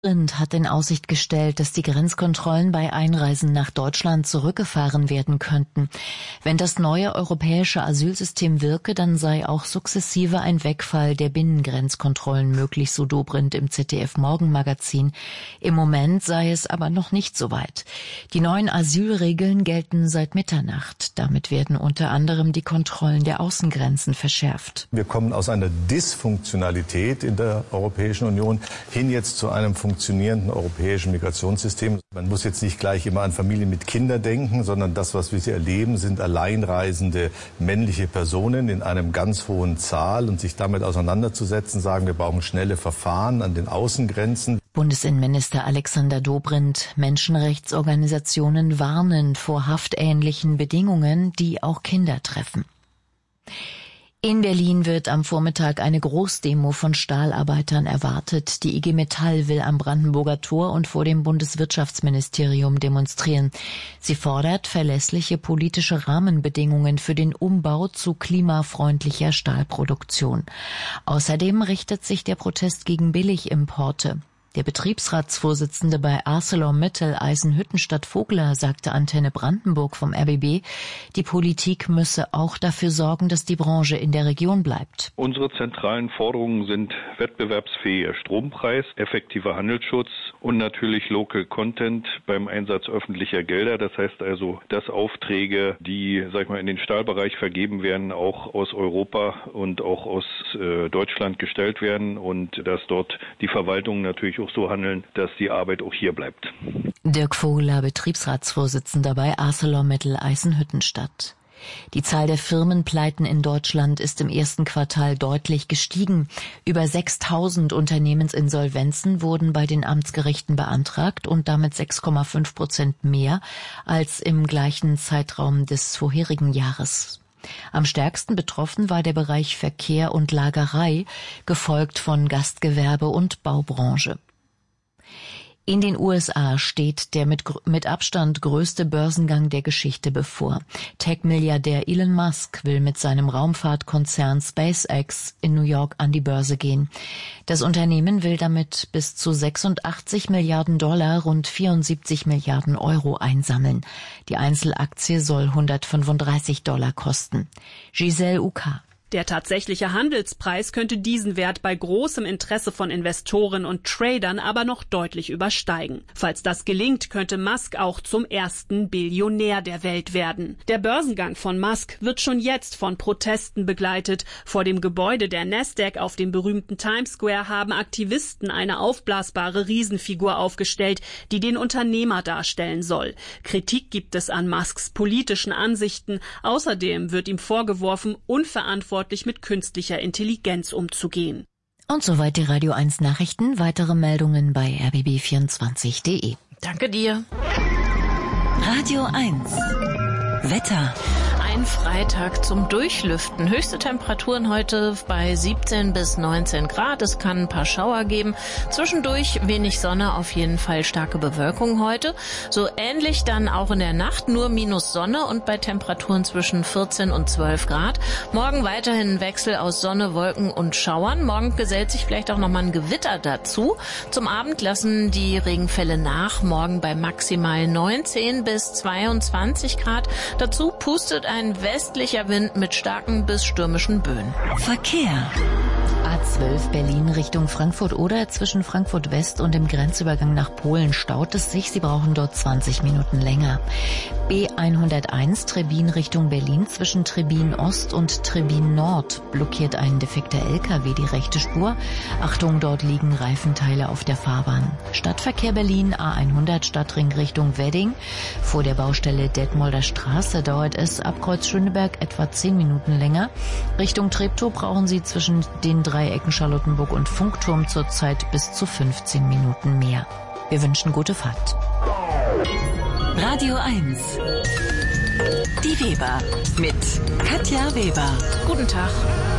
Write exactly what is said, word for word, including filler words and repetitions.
Dobrindt hat in Aussicht gestellt, dass die Grenzkontrollen bei Einreisen nach Deutschland zurückgefahren werden könnten. Wenn das neue europäische Asylsystem wirke, dann sei auch sukzessive ein Wegfall der Binnengrenzkontrollen möglich, so Dobrindt im Z D F-Morgenmagazin. Im Moment sei es aber noch nicht so weit. Die neuen Asylregeln gelten seit Mitternacht. Damit werden unter anderem die Kontrollen der Außengrenzen verschärft. Wir kommen aus einer Dysfunktionalität in der Europäischen Union hin jetzt zu einem funktionierenden europäischen Migrationssystem. Man muss jetzt nicht gleich immer an Familien mit Kindern denken, sondern das, was wir hier erleben, sind alleinreisende männliche Personen in einem ganz hohen Zahl, und sich damit auseinanderzusetzen, sagen, wir brauchen schnelle Verfahren an den Außengrenzen. Bundesinnenminister Alexander Dobrindt: Menschenrechtsorganisationen warnen vor haftähnlichen Bedingungen, die auch Kinder treffen. In Berlin wird am Vormittag eine Großdemo von Stahlarbeitern erwartet. Die I G Metall will am Brandenburger Tor und vor dem Bundeswirtschaftsministerium demonstrieren. Sie fordert verlässliche politische Rahmenbedingungen für den Umbau zu klimafreundlicher Stahlproduktion. Außerdem richtet sich der Protest gegen Billigimporte. Der Betriebsratsvorsitzende bei ArcelorMittal Eisenhüttenstadt Vogler sagte Antenne Brandenburg vom R B B, die Politik müsse auch dafür sorgen, dass die Branche in der Region bleibt. Unsere zentralen Forderungen sind wettbewerbsfähiger Strompreis, effektiver Handelsschutz und natürlich Local Content beim Einsatz öffentlicher Gelder. Das heißt also, dass Aufträge, die, sag ich mal, in den Stahlbereich vergeben werden, auch aus Europa und auch aus äh, Deutschland gestellt werden und dass dort die Verwaltung natürlich auch so handeln, dass die Arbeit auch hier bleibt. Dirk Vogler, Betriebsratsvorsitzender bei ArcelorMittal Eisenhüttenstadt. Die Zahl der Firmenpleiten in Deutschland ist im ersten Quartal deutlich gestiegen. Über sechstausend Unternehmensinsolvenzen wurden bei den Amtsgerichten beantragt und damit sechs Komma fünf Prozent mehr als im gleichen Zeitraum des vorherigen Jahres. Am stärksten betroffen war der Bereich Verkehr und Lagerei, gefolgt von Gastgewerbe und Baubranche. In den U S A steht der mit, mit Abstand größte Börsengang der Geschichte bevor. Tech-Milliardär Elon Musk will mit seinem Raumfahrtkonzern SpaceX in New York an die Börse gehen. Das Unternehmen will damit bis zu sechsundachtzig Milliarden Dollar, rund vierundsiebzig Milliarden Euro einsammeln. Die Einzelaktie soll hundertfünfunddreißig Dollar kosten. Giselle Uka. Der tatsächliche Handelspreis könnte diesen Wert bei großem Interesse von Investoren und Tradern aber noch deutlich übersteigen. Falls das gelingt, könnte Musk auch zum ersten Billionär der Welt werden. Der Börsengang von Musk wird schon jetzt von Protesten begleitet. Vor dem Gebäude der Nasdaq auf dem berühmten Times Square haben Aktivisten eine aufblasbare Riesenfigur aufgestellt, die den Unternehmer darstellen soll. Kritik gibt es an Musks politischen Ansichten. Außerdem wird ihm vorgeworfen, unverantwortlich mit künstlicher Intelligenz umzugehen. Und soweit die Radio eins Nachrichten. Weitere Meldungen bei r b b vierundzwanzig punkt de. Danke dir. Radio eins. Wetter. Ein Freitag zum Durchlüften. Höchste Temperaturen heute bei siebzehn bis neunzehn Grad. Es kann ein paar Schauer geben. Zwischendurch wenig Sonne, auf jeden Fall starke Bewölkung heute. So ähnlich dann auch in der Nacht, nur minus Sonne und bei Temperaturen zwischen vierzehn und zwölf Grad. Morgen weiterhin ein Wechsel aus Sonne, Wolken und Schauern. Morgen gesellt sich vielleicht auch nochmal ein Gewitter dazu. Zum Abend lassen die Regenfälle nach. Morgen bei maximal neunzehn bis zweiundzwanzig Grad. Dazu pustet ein Ein westlicher Wind mit starken bis stürmischen Böen. Verkehr. A zwölf Berlin Richtung Frankfurt oder zwischen Frankfurt West und dem Grenzübergang nach Polen staut es sich. Sie brauchen dort zwanzig Minuten länger. B hunderteins Trebin Richtung Berlin zwischen Trebin Ost und Trebin Nord blockiert ein defekter L K W die rechte Spur. Achtung, dort liegen Reifenteile auf der Fahrbahn. Stadtverkehr Berlin A hundert Stadtring Richtung Wedding. Vor der Baustelle Detmolder Straße dauert es ab Kreuz Schöneberg etwa zehn Minuten länger. Richtung Treptow brauchen Sie zwischen den drei Ecken Charlottenburg und Funkturm zurzeit bis zu fünfzehn Minuten mehr. Wir wünschen gute Fahrt. Radio eins. Die Weber mit Katja Weber. Guten Tag.